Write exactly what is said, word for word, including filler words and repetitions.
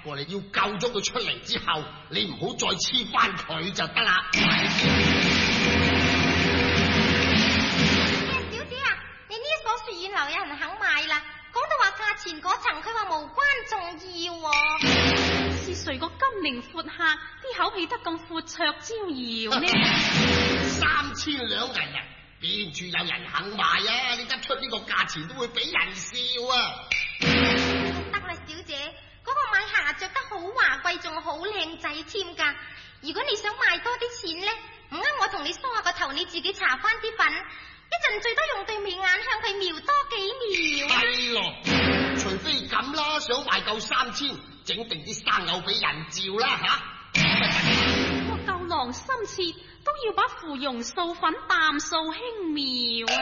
過你要救咗佢出嚟之後，你唔好再黐翻佢就得啦。 小姐啊，你呢一所樹院樓有人肯買啦，講到話價錢嗰層，佢話無關重要喎。 是誰個金陵闊客啲口氣得咁闊綽招搖呢？ 三千兩銀啊，邊處有人肯買啊？你一出呢個價錢都會俾人笑啊！ 得啦，小姐，嗰、那個買下着得好華貴，仲好靚仔添噶。如果你想賣多啲錢咧，唔啱我同你梳下個頭，你自己搽翻啲粉，一陣最多用對眉眼向佢瞄多幾秒。 係咯，除非咁啦，想賣夠三千，整定啲生藕俾人照啦吓。 我夠郎心切，都要把芙蓉素粉淡素輕描啊！